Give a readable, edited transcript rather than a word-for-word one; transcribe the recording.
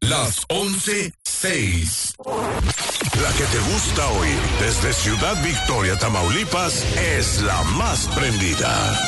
Las 11:06. La que te gusta oír desde Ciudad Victoria, Tamaulipas, es la más prendida.